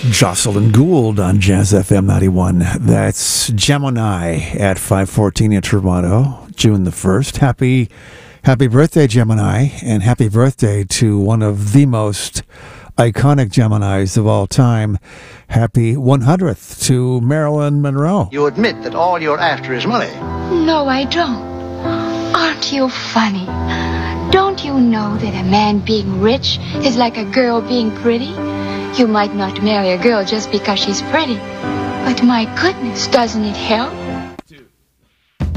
Jocelyn Gould on Jazz FM 91. That's Gemini at 5:14 in Toronto, June the 1st. Happy birthday, Gemini, and happy birthday to one of the most iconic Geminis of all time. Happy 100th to Marilyn Monroe. You admit that all you're after is money. No, I don't. Aren't you funny? Don't you know that a man being rich is like a girl being pretty? You might not marry a girl just because she's pretty, but my goodness, doesn't it help?